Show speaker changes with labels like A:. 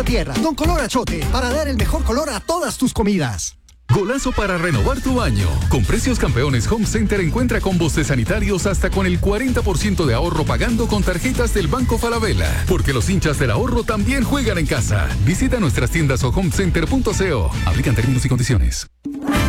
A: Tierra. Don Color Achote, para dar el mejor color a todas tus comidas.
B: Golazo para renovar tu baño. Con precios campeones Home Center encuentra combos de sanitarios hasta con el 40% de ahorro pagando con tarjetas del Banco Falabella. Porque los hinchas del ahorro también juegan en casa. Visita nuestras tiendas o homecenter.co. Aplican términos y condiciones.